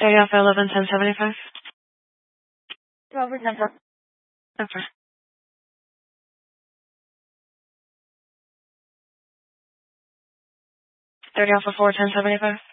30 Alpha 11 1075. Over number. Okay. 30 Alpha 4 1075.